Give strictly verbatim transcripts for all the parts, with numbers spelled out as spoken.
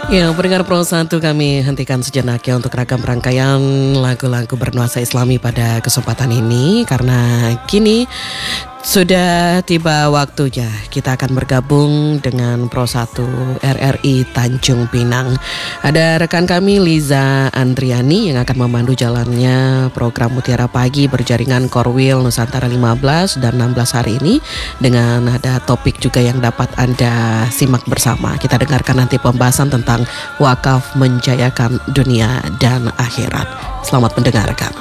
Ya, pendengar Pro satu kami hentikan sejenak ya untuk ragam rangkaian lagu-lagu bernuansa Islami pada kesempatan ini. Karena kini sudah tiba waktunya kita akan bergabung dengan Pro satu R R I Tanjung Pinang. Ada rekan kami Liza Andriani yang akan memandu jalannya program Mutiara Pagi berjaringan Korwil Nusantara lima belas dan enam belas hari ini. Dengan ada topik juga yang dapat Anda simak bersama. Kita dengarkan nanti pembahasan tentang wakaf menjayakan dunia dan akhirat. Selamat mendengarkan.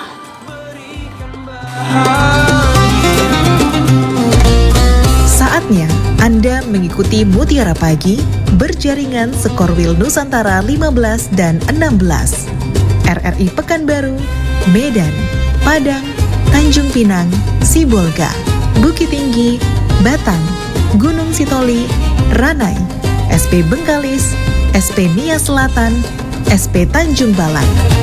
Saatnya Anda mengikuti Mutiara Pagi berjaringan Sekorwil Nusantara lima belas dan enam belas. R R I Pekanbaru, Medan, Padang, Tanjung Pinang, Sibolga, Bukit Tinggi, Batang, Gunung Sitoli, Ranai, S P Bengkalis, S P Nia Selatan, S P Tanjung Balang.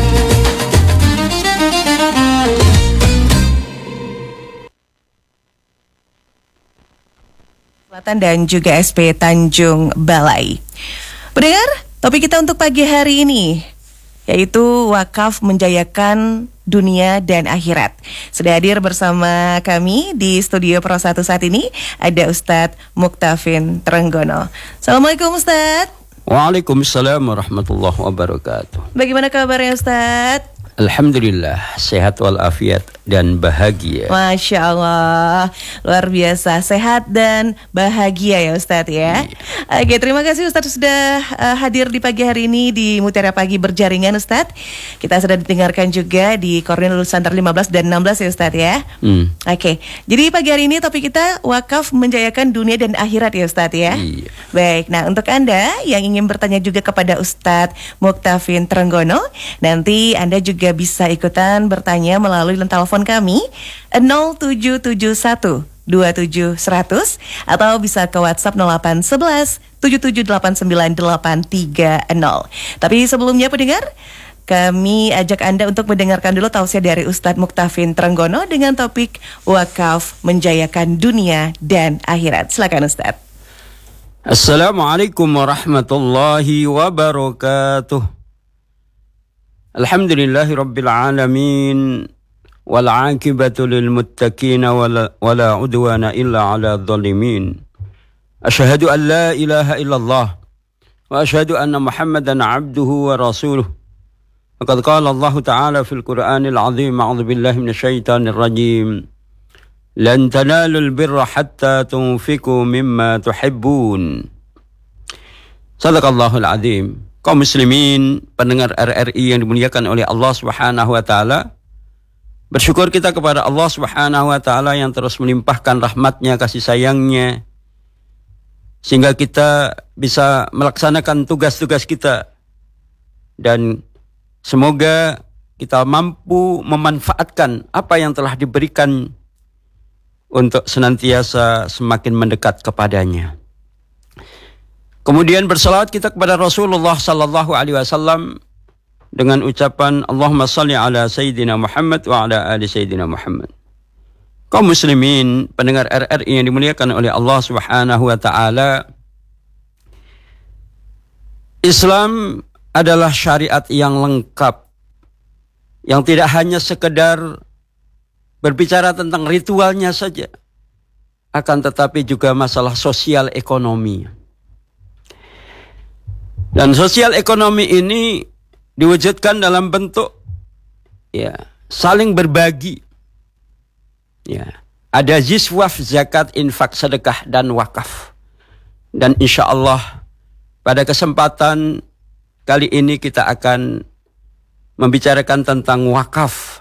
Selatan dan juga S P Tanjung Balai. Pendengar, topik kita untuk pagi hari ini yaitu wakaf menjayakan dunia dan akhirat. Sudah hadir bersama kami di studio Pro satu saat ini ada Ustadz Muktafin Trenggono. Assalamualaikum Ustadz. Waalaikumsalam warahmatullahi wabarakatuh. Bagaimana kabarnya Ustadz? Alhamdulillah, sehat walafiat dan bahagia. Masya Allah, luar biasa, sehat dan bahagia ya Ustadz ya. Iya. Oke, terima kasih Ustadz sudah uh, hadir di pagi hari ini di Mutiara Pagi berjaringan Ustadz. Kita sudah didengarkan juga di Korwil Nusantara lima belas dan enam belas ya Ustadz ya. Hmm. Oke, jadi pagi hari ini topik kita wakaf menjayakan dunia dan akhirat ya Ustadz ya. Iya. Baik, nah untuk Anda yang ingin bertanya juga kepada Ustadz Muktafin Trenggono, nanti Anda juga bisa ikutan bertanya melalui telepon kami nol tujuh tujuh satu dua tujuh seratus atau bisa ke WhatsApp nol delapan satu satu tujuh tujuh delapan sembilan delapan tiga nol. Tapi sebelumnya pendengar, kami ajak Anda untuk mendengarkan dulu tausiah dari Ustadz Muktafin Trenggono dengan topik wakaf menjayakan dunia dan akhirat. Silakan Ustadz. Assalamualaikum warahmatullahi wabarakatuh. Alhamdulillahi Rabbil Alamin wal aqibatu lil muttaqin wala, wala udwana illa ala dhalimin. Asyhadu an la ilaha illallah wa asyhadu anna Muhammadan abduhu wa rasuluh. Faqad qala Allah Ta'ala fil Qur'anil azim, a'udzu billahi minasyaitonir rajim. Lan tanalul birra hatta tunfiqu mimma tuhibbun. Shadaqallahul azim. Kaum muslimin, pendengar R R I yang dimuliakan oleh Allah Subhanahu wa taala, bersyukur kita kepada Allah Subhanahu wa taala yang terus melimpahkan rahmatnya, kasih sayangnya, sehingga kita bisa melaksanakan tugas-tugas kita, dan semoga kita mampu memanfaatkan apa yang telah diberikan untuk senantiasa semakin mendekat kepadanya. Kemudian bersalawat kita kepada Rasulullah sallallahu alaihi wasallam dengan ucapan Allahumma salli ala Sayyidina Muhammad wa ala ali Sayyidina Muhammad. Kaum muslimin, pendengar R R I yang dimuliakan oleh Allah Subhanahu wa taala, Islam adalah syariat yang lengkap, yang tidak hanya sekedar berbicara tentang ritualnya saja, akan tetapi juga masalah sosial ekonomi. Dan sosial ekonomi ini diwujudkan dalam bentuk ya saling berbagi. Ya, ada ziswaf, zakat, infak, sedekah dan wakaf. Dan insya Allah pada kesempatan kali ini kita akan membicarakan tentang wakaf.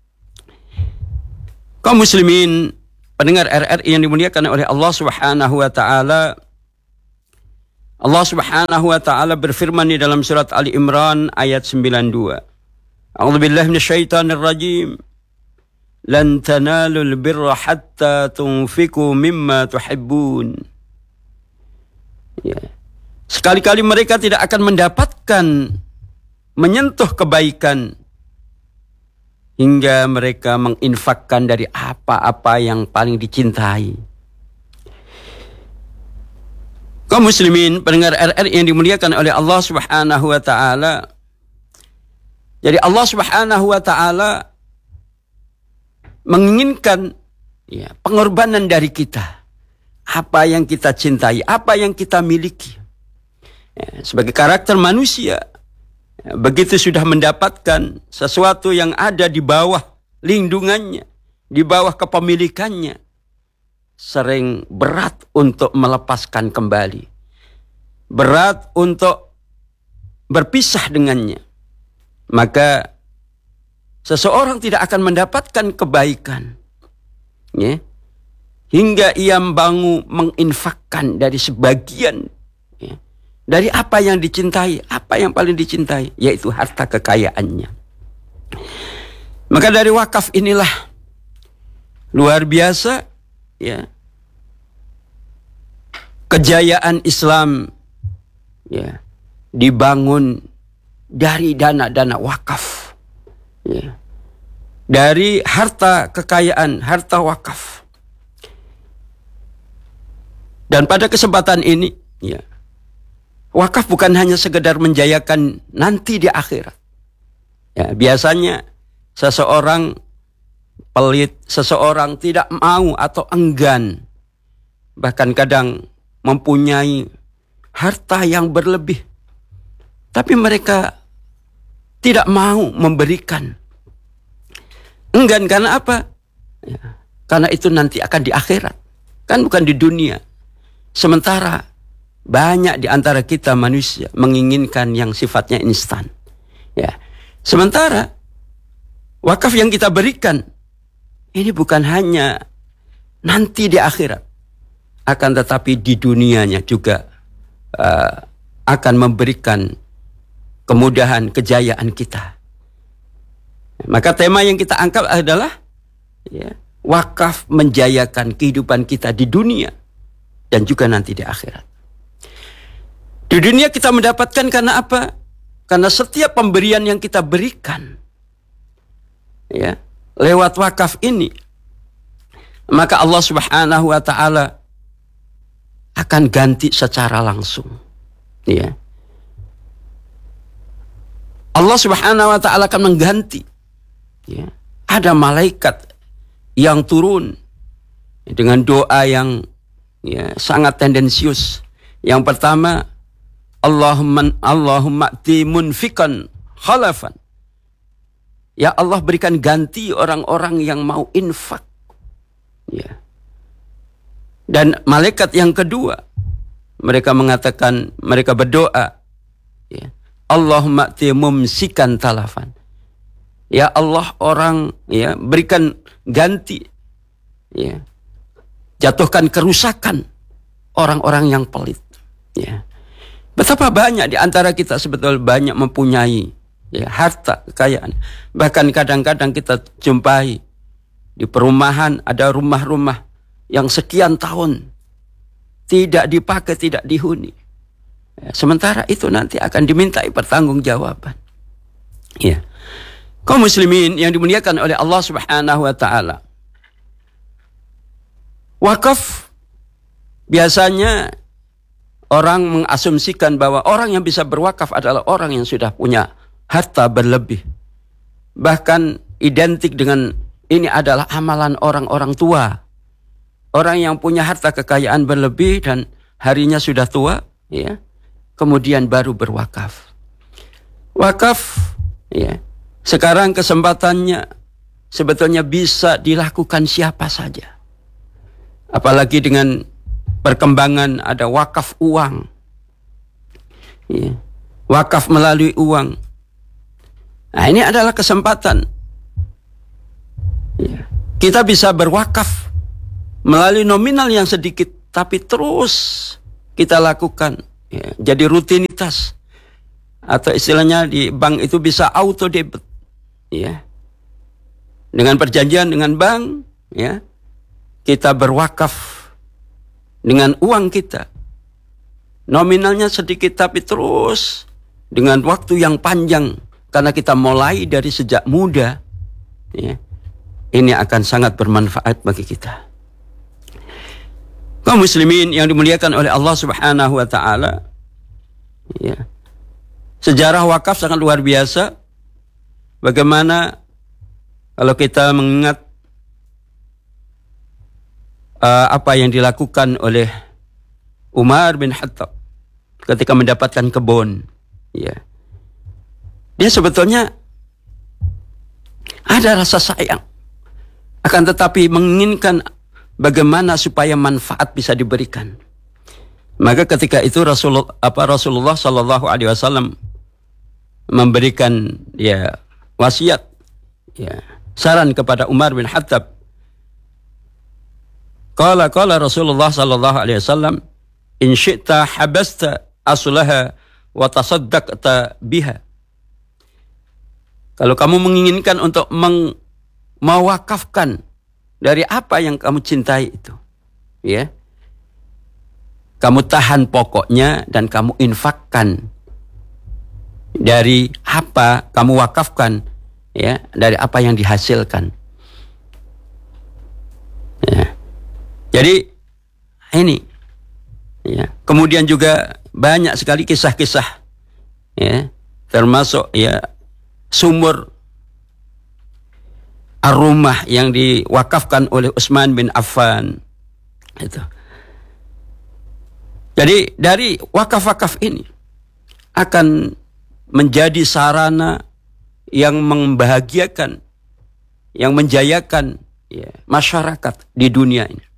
Kaum muslimin, pendengar R R I yang dimuliakan oleh Allah Subhanahu wa taala, Allah Subhanahu wa taala berfirman di dalam surat Ali Imran ayat sembilan puluh dua. A'udzubillahi minasyaitonir rajim. Lan tanalul birra hatta tunfiqu mimma tuhibbun. Ya. Sekali-kali mereka tidak akan mendapatkan menyentuh kebaikan hingga mereka menginfakkan dari apa-apa yang paling dicintai. Kaum muslimin pendengar R R I yang dimuliakan oleh Allah Subhanahu wa taala. Jadi Allah Subhanahu wa taala menginginkan ya, pengorbanan dari kita. Apa yang kita cintai, apa yang kita miliki. Ya, sebagai karakter manusia, ya, begitu sudah mendapatkan sesuatu yang ada di bawah lindungannya, di bawah kepemilikannya, sering berat untuk melepaskan kembali. Berat untuk berpisah dengannya. Maka seseorang tidak akan mendapatkan kebaikan. Ya, hingga ia membangun menginfakkan dari sebagian. Ya, dari apa yang dicintai. Apa yang paling dicintai? Yaitu harta kekayaannya. Maka dari wakaf inilah luar biasa. Ya, kejayaan Islam ya, dibangun dari dana-dana wakaf, ya, dari harta kekayaan, harta wakaf. Dan pada kesempatan ini, ya, wakaf bukan hanya sekedar menjayakan nanti di akhirat. Ya, biasanya seseorang pelit, seseorang tidak mau atau enggan, bahkan kadang mempunyai harta yang berlebih, tapi mereka tidak mau memberikan. Enggan karena apa? Ya, karena itu nanti akan di akhirat, kan bukan di dunia. Sementara banyak di antara kita manusia menginginkan yang sifatnya instan. Ya, sementara wakaf yang kita berikan ini bukan hanya nanti di akhirat, akan tetapi di dunianya juga uh, akan memberikan kemudahan, kejayaan kita. Maka tema yang kita angkat adalah ya, wakaf menjayakan kehidupan kita di dunia dan juga nanti di akhirat. Di dunia kita mendapatkan karena apa? Karena setiap pemberian yang kita berikan ya, lewat wakaf ini, maka Allah Subhanahu wa taala akan ganti secara langsung. Ya. Allah Subhanahu wa taala akan mengganti. Ya. Ada malaikat yang turun dengan doa yang ya, sangat tendensius. Yang pertama, Allahumma Allahumma ati munfikan khalafan. Ya Allah, berikan ganti orang-orang yang mau infak. Ya. Dan malaikat yang kedua, mereka mengatakan, mereka berdoa, ya, Allahumma ati mumsikan talafan. Ya Allah, orang ya berikan ganti, ya, jatuhkan kerusakan orang-orang yang pelit. Ya. Betapa banyak di antara kita sebetulnya banyak mempunyai ya, harta, kekayaan. Bahkan kadang-kadang kita jumpai di perumahan ada rumah-rumah yang sekian tahun tidak dipakai, tidak dihuni. Ya, sementara itu nanti akan dimintai pertanggungjawaban. Ya. Kaum muslimin yang dimuliakan oleh Allah Subhanahu wa taala. Wakaf biasanya orang mengasumsikan bahwa orang yang bisa berwakaf adalah orang yang sudah punya harta berlebih. Bahkan identik dengan ini adalah amalan orang-orang tua. Orang yang punya harta kekayaan berlebih dan harinya sudah tua, ya, kemudian baru berwakaf. Wakaf, ya, sekarang kesempatannya sebetulnya bisa dilakukan siapa saja. Apalagi dengan perkembangan ada wakaf uang, ya, wakaf melalui uang. Nah, ini adalah kesempatan. Ya, kita bisa berwakaf melalui nominal yang sedikit, tapi terus kita lakukan. Ya, jadi rutinitas. Atau istilahnya di bank itu bisa auto debit. Ya. Dengan perjanjian dengan bank, ya, kita berwakaf dengan uang kita. Nominalnya sedikit tapi terus dengan waktu yang panjang. Karena kita mulai dari sejak muda, ya, ini akan sangat bermanfaat bagi kita. Kaum muslimin yang dimuliakan oleh Allah Subhanahu wa taala, ya. Sejarah wakaf sangat luar biasa. Bagaimana kalau kita mengingat uh, apa yang dilakukan oleh Umar bin Khattab ketika mendapatkan kebun, ya. Dia sebetulnya ada rasa sayang, akan tetapi menginginkan bagaimana supaya manfaat bisa diberikan. Maka ketika itu Rasulullah apa Rasulullah Shallallahu Alaihi Wasallam memberikan ya wasiat, ya, saran kepada Umar bin Khattab. Qala qala Rasulullah Shallallahu Alaihi Wasallam, in syi'ta habasta aslaha wa tasaddaqta biha. Kalau kamu menginginkan untuk meng, mewakafkan dari apa yang kamu cintai itu, ya, kamu tahan pokoknya dan kamu infakkan dari apa kamu wakafkan, ya, dari apa yang dihasilkan. Ya. Jadi ini, ya. Kemudian juga banyak sekali kisah-kisah, ya, termasuk ya sumur ar-rumah yang diwakafkan oleh Utsman bin Affan itu. Jadi dari wakaf-wakaf ini akan menjadi sarana yang membahagiakan, yang menjayakan, ya, masyarakat di dunia ini.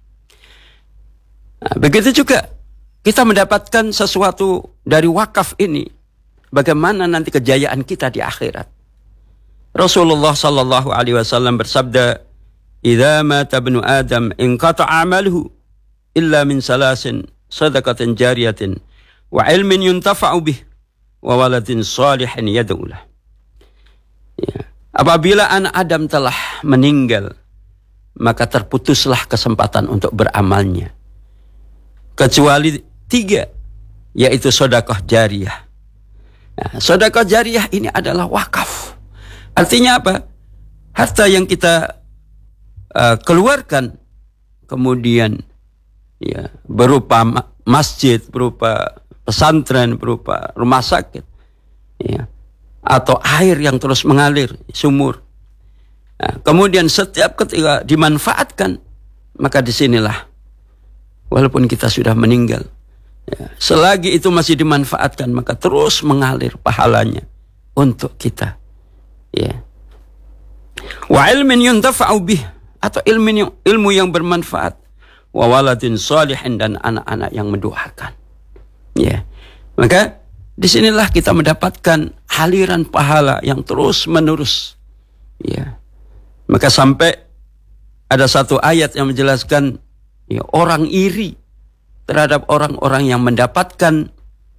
Nah, begitu juga kita mendapatkan sesuatu dari wakaf ini, bagaimana nanti kejayaan kita di akhirat. Rasulullah Sallallahu Alaihi Wasallam bersabda, "Idza mata ibnu Adam inqata'a 'amaluhu illa min salasin sadaqatin jariyatin wa ilmin yuntafa'u bih wa waladin salihin yad'u lah." Ya. Apabila anak Adam telah meninggal, maka terputuslah kesempatan untuk beramalnya, kecuali tiga, yaitu sedekah jariyah. Nah, sedekah jariyah ini adalah wakaf. Artinya apa? Harta yang kita uh, keluarkan kemudian, ya, berupa masjid, berupa pesantren, berupa rumah sakit, ya, atau air yang terus mengalir, sumur. Nah, kemudian setiap ketika dimanfaatkan, maka disinilah, walaupun kita sudah meninggal, ya, selagi itu masih dimanfaatkan, maka terus mengalir pahalanya untuk kita. Ya. Wa ilmin yuntafa'u bih, atau ilmu yang, ilmu yang bermanfaat. Wa waladin salihin, dan anak-anak yang mendoakan. Ya. Maka disinilah kita mendapatkan aliran pahala yang terus menerus. Ya. Maka sampai ada satu ayat yang menjelaskan, ya, orang iri terhadap orang-orang yang mendapatkan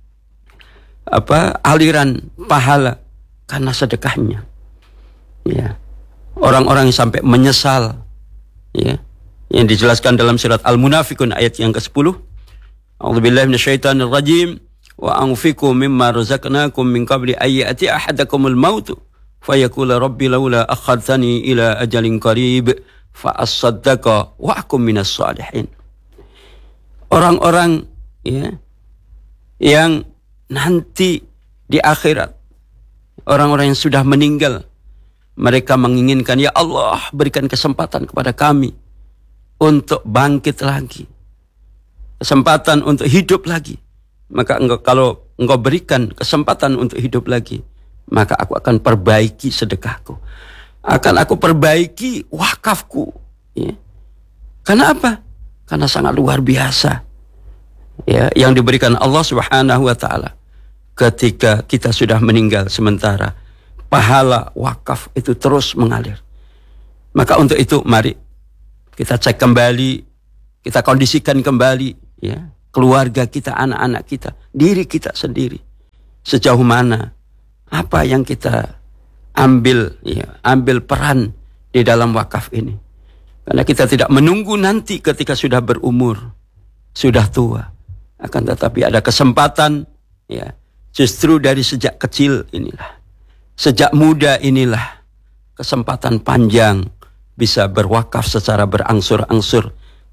apa aliran pahala karena sedekahnya. Ya, orang-orang yang sampai menyesal, ya, yang dijelaskan dalam surat Al-Munafikun ayat yang kesepuluh. A'udzubillahi minasyaitonir rajim. Wa anfiqu mimma razaqnakum min qabli ayyati ahadakumul maut fayaqula rabbi laula akhadtani ila ajalin qarib fa asaddaqa wa akum minas salihin. Orang-orang, ya, yang nanti di akhirat, orang-orang yang sudah meninggal, mereka menginginkan, ya Allah, berikan kesempatan kepada kami untuk bangkit lagi, kesempatan untuk hidup lagi. Maka engkau, kalau engkau berikan kesempatan untuk hidup lagi, maka aku akan perbaiki sedekahku, akan aku perbaiki wakafku. Ya. Karena apa? Karena sangat luar biasa, ya, yang diberikan Allah Subhanahu wa taala ketika kita sudah meninggal, sementara pahala wakaf itu terus mengalir. Maka untuk itu mari kita cek kembali, kita kondisikan kembali, ya, keluarga kita, anak-anak kita, diri kita sendiri. Sejauh mana, apa yang kita ambil, ya, ambil peran di dalam wakaf ini. Karena kita tidak menunggu nanti ketika sudah berumur, sudah tua. Akan tetapi ada kesempatan, ya, justru dari sejak kecil inilah, sejak muda inilah kesempatan panjang bisa berwakaf secara berangsur-angsur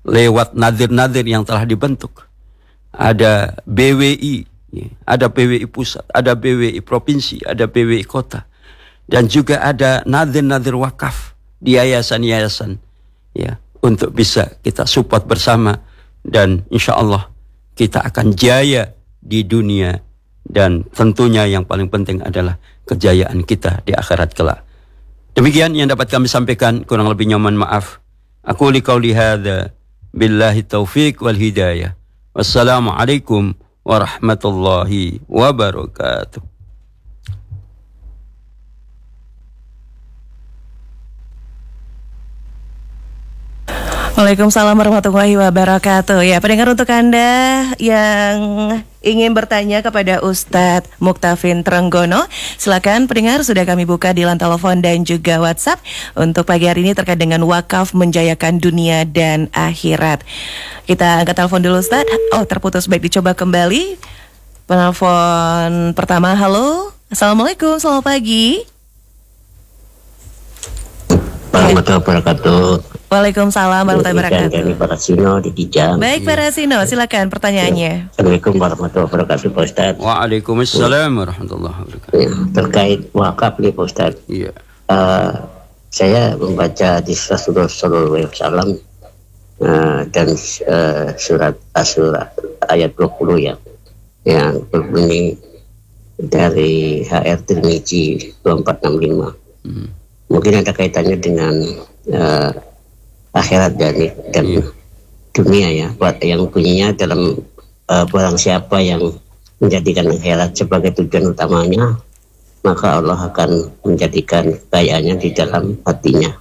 lewat nadir-nadir yang telah dibentuk. Ada B W I, ya, ada B W I pusat, ada B W I provinsi, ada B W I kota, dan juga ada nadir-nadir wakaf di yayasan-yayasan, ya, untuk bisa kita support bersama, dan insya Allah kita akan jaya di dunia, dan tentunya yang paling penting adalah kejayaan kita di akhirat kelak. Demikian yang dapat kami sampaikan, kurang lebihnya mohon maaf. Aku li qauli hadza billahi taufiq wal hidayah. Wassalamualaikum warahmatullahi wabarakatuh. Waalaikumsalam warahmatullahi wabarakatuh. Ya, pendengar, untuk Anda yang ingin bertanya kepada Ustadz Muktafin Trenggono, silakan pendengar, sudah kami buka di line telepon dan juga WhatsApp untuk pagi hari ini terkait dengan wakaf menjayakan dunia dan akhirat. Kita angkat telepon dulu, Ustadz. Oh, terputus, baik, dicoba kembali. Penelpon pertama, halo. Assalamualaikum, selamat pagi. Warahmatullahi wabarakatuh. Waalaikumsalam warahmatullahi wabarakatuh. Dari Pak Rasino di Kijang. Baik, Pak Rasino, silakan pertanyaannya. Assalamualaikum warahmatullahi wabarakatuh, Pak Ustadz. Waalaikumsalam warahmatullahi wabarakatuh. Ya, terkait wakaf nih, Pak Ustadz. Iya. Uh, saya membaca di Rasulullah Sallallahu Alaihi Wasallam uh, dan uh, surat Asy-Syura ayat dua puluh ya, yang berbunyi dari H R Tirmizi dua empat enam lima. Hmm. Mungkin ada kaitannya dengan uh, akhirat dan, dan yeah. dunia ya, buat yang bunyinya dalam uh, barang siapa yang menjadikan akhirat sebagai tujuan utamanya, maka Allah akan menjadikan kekayaannya di dalam hatinya,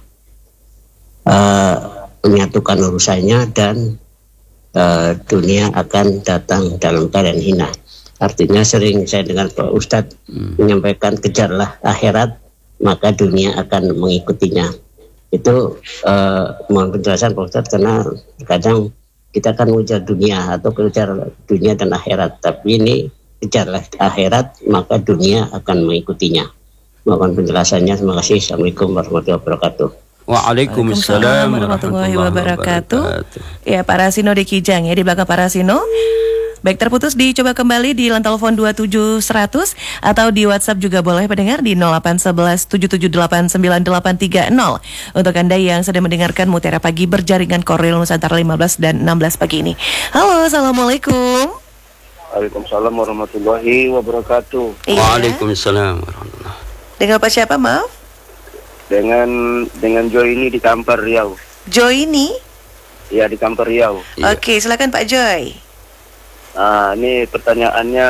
uh, menyatukan urusannya, dan uh, dunia akan datang dalam keadaan hina. Artinya sering saya dengar Pak Ustadz hmm. menyampaikan, kejarlah akhirat maka dunia akan mengikutinya. Itu uh, mohon penjelasan Pak Ustadz, karena kadang kita kan mengejar dunia atau kejar dunia dan akhirat, tapi ini kejarlah akhirat maka dunia akan mengikutinya. Mohon penjelasannya. Terima kasih. Assalamualaikum warahmatullahi wabarakatuh. Waalaikumsalam warahmatullahi wabarakatuh. Ya, Pak Rasino di Kijang ya, di belakang Pak Rasino. Baik, terputus, dicoba kembali di line telepon dua tujuh seratus atau di WhatsApp juga boleh pendengar di nol delapan satu satu tujuh tujuh delapan sembilan delapan tiga nol untuk Anda yang sedang mendengarkan Mutiara Pagi berjaringan Korwil Nusantara lima belas dan enam belas pagi ini. Halo, Assalamualaikum. Waalaikumsalam warahmatullahi wabarakatuh. Iya. Waalaikumsalam warahmatullahi. Dengan Pak siapa, maaf? Dengan dengan Joy ini di Kampar Riau. Joy ini? Ya, di Kampar Riau. Iya. Oke, silakan Pak Joy. Nah, ini pertanyaannya,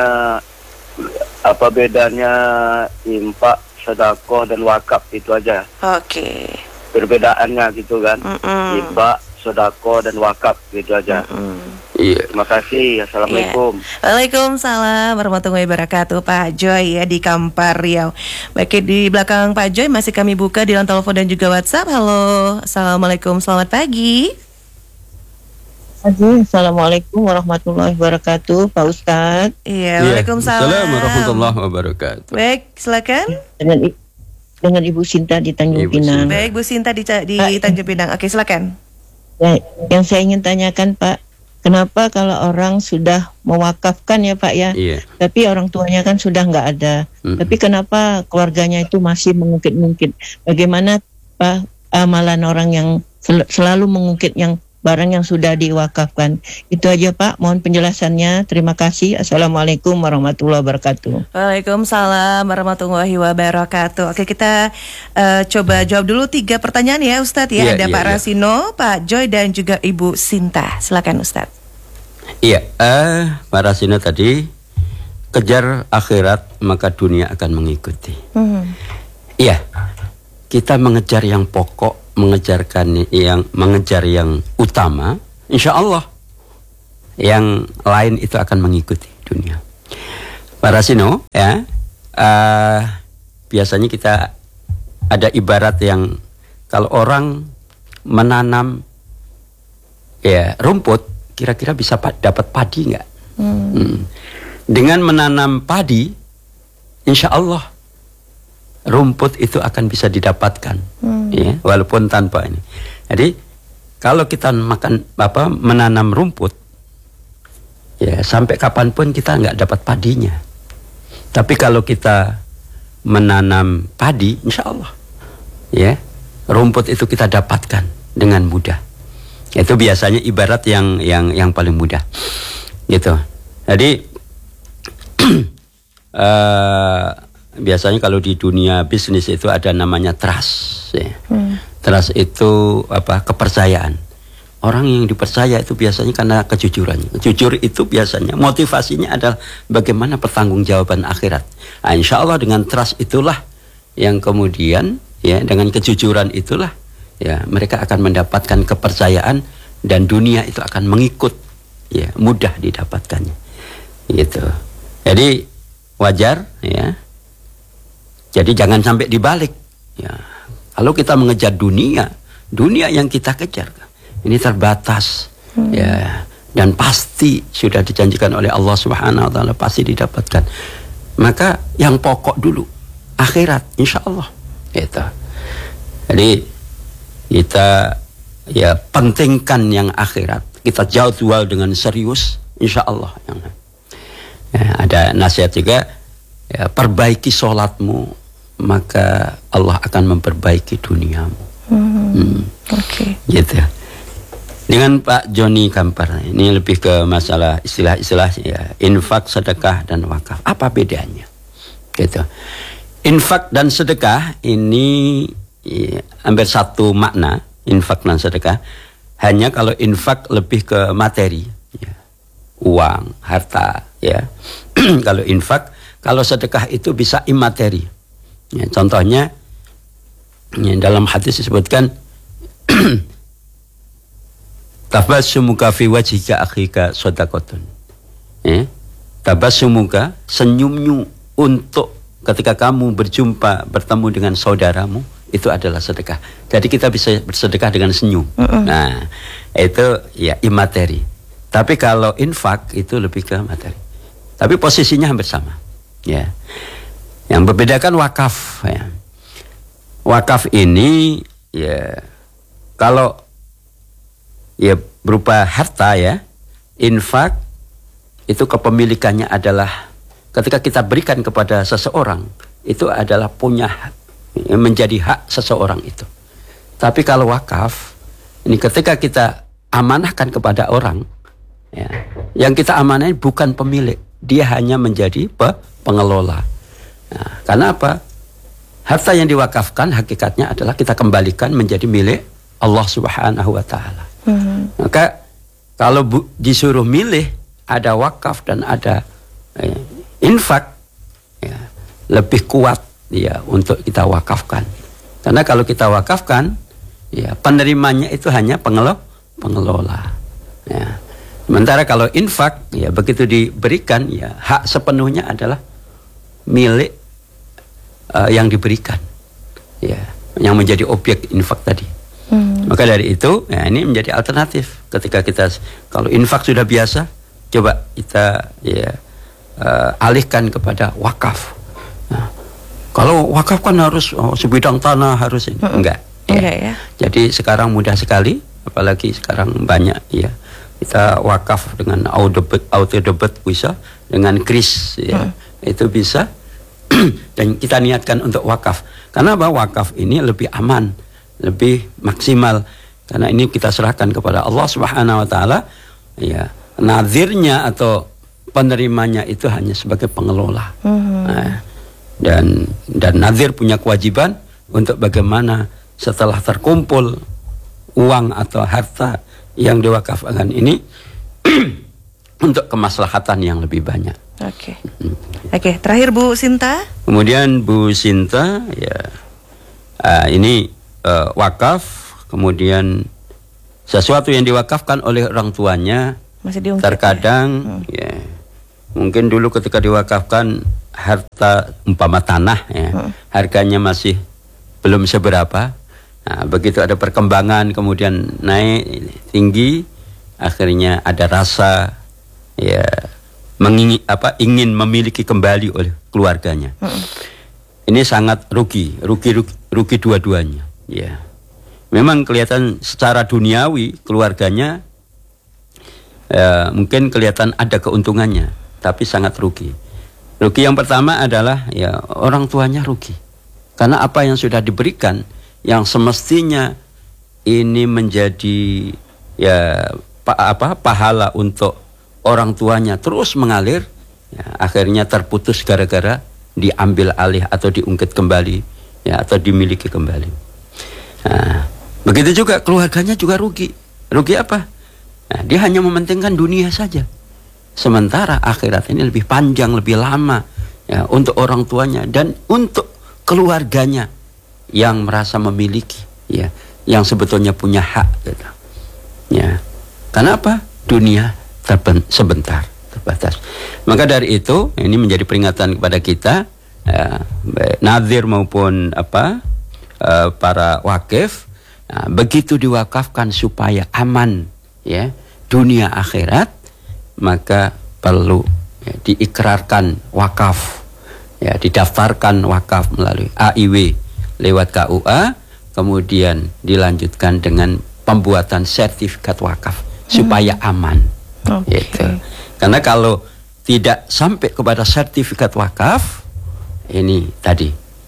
apa bedanya infak, sedekah dan wakaf, itu aja. Oke. Perbedaannya gitu kan. Mm-mm. Infak, sedekah dan wakaf, gitu aja. Iya. Terima kasih. Assalamualaikum. Yeah. Waalaikumsalam warahmatullahi wabarakatuh, Pak Joy ya di Kampar Riau. Baik, di belakang Pak Joy masih kami buka di line telepon dan juga WhatsApp. Halo, Assalamualaikum, selamat pagi. Assalamualaikum warahmatullahi wabarakatuh, Pak Ustadz. Iya, waalaikumsalam. Assalamualaikum warahmatullahi wabarakatuh. Baik, silakan. Dengan dengan Ibu Sinta di Tanjung Ibu Pinang. Baik, Bu Sinta di, di Tanjung Pinang. Oke, silakan. Ya, yang saya ingin tanyakan, Pak, kenapa kalau orang sudah mewakafkan ya Pak ya, Iya. tapi orang tuanya kan sudah nggak ada, Mm-mm. tapi kenapa keluarganya itu masih mengungkit-ungkit? Bagaimana Pak amalan orang yang sel- selalu mengungkit yang barang yang sudah diwakafkan? Itu aja Pak, mohon penjelasannya. Terima kasih. Assalamualaikum warahmatullahi wabarakatuh. Waalaikumsalam warahmatullahi wabarakatuh. Oke, kita uh, coba jawab dulu tiga pertanyaan ya Ustadz ya. Iya, Ada iya, Pak iya. Rasino, Pak Joy dan juga Ibu Sinta. Silakan Ustadz. Iya, eh, Pak Rasino tadi, kejar akhirat maka dunia akan mengikuti. Hmm. Iya, kita mengejar yang pokok, mengejarkan yang mengejar yang utama, insya Allah yang lain itu akan mengikuti dunia. Pak Rasino, ya, uh, biasanya kita ada ibarat yang kalau orang menanam ya rumput, kira-kira bisa pa- dapat padi nggak? Hmm. Hmm. Dengan menanam padi, insya Allah rumput itu akan bisa didapatkan, Hmm. ya, walaupun tanpa ini. Jadi kalau kita makan apa menanam rumput, ya sampai kapanpun kita nggak dapat padinya. Tapi kalau kita menanam padi, insya Allah, ya rumput itu kita dapatkan dengan mudah. Itu biasanya ibarat yang yang yang paling mudah, gitu. Jadi uh, biasanya kalau di dunia bisnis itu ada namanya trust. Ya. Hmm. Trust itu apa? Kepercayaan. Orang yang dipercaya itu biasanya karena kejujurannya. Jujur itu biasanya motivasinya adalah bagaimana pertanggungjawaban akhirat. Nah, insya Allah dengan trust itulah yang kemudian ya dengan kejujuran itulah ya mereka akan mendapatkan kepercayaan dan dunia itu akan mengikut ya mudah didapatkannya. Gitu. Jadi wajar ya. Jadi jangan sampai dibalik ya. Kalau kita mengejar dunia, dunia yang kita kejar ini terbatas hmm. ya dan pasti sudah dijanjikan oleh Allah Subhanahu wa taala pasti didapatkan. Maka yang pokok dulu akhirat insya Allah gitu. Jadi kita ya pentingkan yang akhirat, kita jauh-jauh dengan serius insya Allah. Ya, ada nasihat juga ya, perbaiki sholatmu maka Allah akan memperbaiki duniamu. Hmm. Hmm. Oke. Okay. Gitu. Dengan Pak Joni Kampar ini lebih ke masalah istilah-istilah ya, infak, sedekah dan wakaf. Apa bedanya? Gitu. Infak dan sedekah ini ya, hampir satu makna, infak dan sedekah. Hanya kalau infak lebih ke materi, ya. Uang, harta, ya. Kalau infak, kalau sedekah itu bisa imateri. Ya, contohnya ya, dalam hadis disebutkan tabassumuka fi wajhika akhika shadaqatun. Ya, tabassumuka senyummu untuk ketika kamu berjumpa bertemu dengan saudaramu itu adalah sedekah. Jadi kita bisa bersedekah dengan senyum. Uh-uh. Nah, itu ya imateri. Tapi kalau infak itu lebih ke materi. Tapi posisinya hampir sama. Ya. Yang membedakan wakaf ya. Wakaf ini ya kalau ya berupa harta ya, infak itu kepemilikannya adalah ketika kita berikan kepada seseorang itu adalah punya hak, menjadi hak seseorang itu. Tapi kalau wakaf ini ketika kita amanahkan kepada orang ya, yang kita amanahin bukan pemilik, dia hanya menjadi pe pengelola. Nah, karena apa? Harta yang diwakafkan hakikatnya adalah kita kembalikan menjadi milik Allah Subhanahu wa taala. Hmm. Maka kalau bu, disuruh milih ada wakaf dan ada eh, infak ya, lebih kuat ya untuk kita wakafkan. Karena kalau kita wakafkan ya penerimanya itu hanya pengelola, pengelola. Ya. Sementara kalau infak ya begitu diberikan ya hak sepenuhnya adalah milik Uh, yang diberikan, ya, yang menjadi objek infak tadi. Hmm. Maka dari itu, ya, ini menjadi alternatif. Ketika kita kalau infak sudah biasa, coba kita ya uh, alihkan kepada wakaf. Nah, kalau wakaf kan harus oh, sebidang tanah harus ini, hmm. enggak. Ya. Enggak ya. Jadi sekarang mudah sekali, apalagi sekarang banyak ya kita wakaf dengan auto debit, auto debit bisa, dengan kris, ya, hmm. itu bisa. Dan kita niatkan untuk wakaf. Karena apa? Wakaf ini lebih aman, lebih maksimal. Karena ini kita serahkan kepada Allah Subhanahu wa taala. Ya, nazirnya atau penerimanya itu hanya sebagai pengelola. Mm-hmm. Nah, dan dan nazir punya kewajiban untuk bagaimana setelah terkumpul uang atau harta yang diwakafkan ini untuk kemaslahatan yang lebih banyak. Oke. Okay. Oke, okay, terakhir Bu Sinta. Kemudian Bu Sinta ya uh, ini uh, wakaf, kemudian sesuatu yang diwakafkan oleh orang tuanya masih terkadang ya? Hmm. ya mungkin dulu ketika diwakafkan harta umpama tanah ya, hmm. harganya masih belum seberapa. Nah, begitu ada perkembangan kemudian naik tinggi, akhirnya ada rasa ya mengingin apa ingin memiliki kembali oleh keluarganya. Hmm. Ini sangat rugi, rugi rugi, rugi dua-duanya. Ya, memang kelihatan secara duniawi keluarganya ya, mungkin kelihatan ada keuntungannya, tapi sangat rugi. Rugi yang pertama adalah ya orang tuanya rugi. Karena apa yang sudah diberikan yang semestinya ini menjadi ya pa, apa pahala untuk orang tuanya terus mengalir, ya, akhirnya terputus gara-gara diambil alih atau diungkit kembali, ya, atau dimiliki kembali. Nah, begitu juga keluarganya juga rugi. Rugi apa? Nah, dia hanya mementingkan dunia saja. Sementara akhirat ini lebih panjang, lebih lama, ya, untuk orang tuanya dan untuk keluarganya yang merasa memiliki, ya, yang sebetulnya punya hak, gitu. Ya. Karena apa? Dunia terben- sebentar, terbatas. Maka dari itu ini menjadi peringatan kepada kita, ya, baik nazir maupun apa uh, para wakif. Nah, begitu diwakafkan supaya aman, ya, dunia akhirat, maka perlu, ya, diikrarkan wakaf, ya, didaftarkan wakaf melalui A I W lewat K U A, kemudian dilanjutkan dengan pembuatan sertifikat wakaf supaya aman. Okay. Gitu. Karena kalau tidak sampai kepada sertifikat wakaf, ini tadi,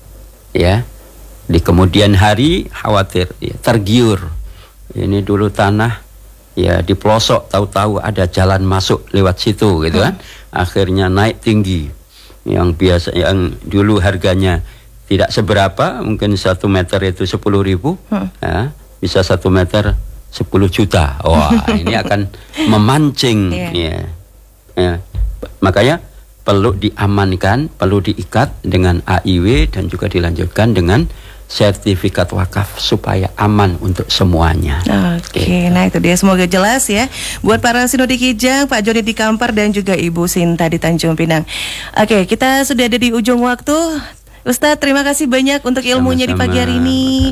ya, di kemudian hari khawatir, ya, tergiur. Ini dulu tanah, ya, di pelosok, tahu-tahu ada jalan masuk lewat situ, gitu kan. Akhirnya naik tinggi, yang biasa, yang dulu harganya tidak seberapa, mungkin satu meter itu sepuluh ribu, ya, bisa satu meter sepuluh juta. Wah, ini akan memancing, yeah. ya, ya. Makanya perlu diamankan, perlu diikat dengan A I W dan juga dilanjutkan dengan sertifikat wakaf supaya aman untuk semuanya. Oke, okay. Nah itu dia, semoga jelas ya buat para Sinode Kijang, Pak Joni di Kampar dan juga Ibu Sinta di Tanjung Pinang. Oke, okay, kita sudah ada di ujung waktu. Ustadz, terima kasih banyak untuk ilmunya Sama-sama, di pagi hari ini.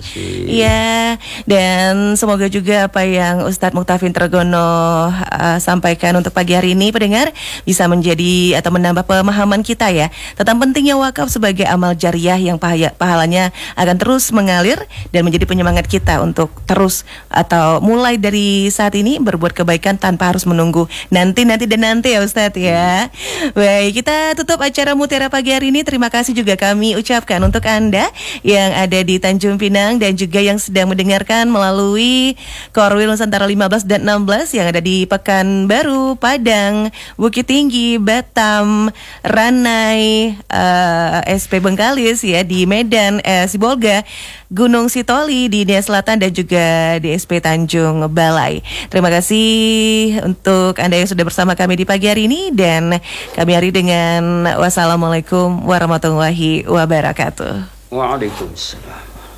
Ya, dan semoga juga apa yang Ustadz Muktafin Tregono uh, sampaikan untuk pagi hari ini, pendengar, bisa menjadi atau menambah pemahaman kita ya tentang pentingnya wakaf sebagai amal jariah yang pahalanya akan terus mengalir dan menjadi penyemangat kita untuk terus atau mulai dari saat ini berbuat kebaikan tanpa harus menunggu nanti nanti dan nanti ya Ustadz ya. Baik, kita tutup acara Mutiara pagi hari ini. Terima kasih juga kami ucapkan untuk Anda yang ada di Tanjung Pinang dan juga yang sedang mendengarkan melalui Korwil Nusantara lima belas dan enam belas yang ada di Pekanbaru, Padang, Bukit Tinggi, Batam, Ranai, uh, S P Bengkalis ya, di Medan, eh, Sibolga, Gunung Sitoli di Nia Selatan dan juga di S P Tanjung Balai. Terima kasih untuk Anda yang sudah bersama kami di pagi hari ini dan kami hari dengan wassalamualaikum warahmatullahi wabarakatuh. Waalaikumsalam.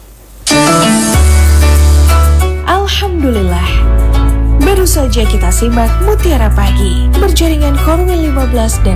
Alhamdulillah. Baru saja kita simak Mutiara Pagi berjaringan Korwil lima belas dan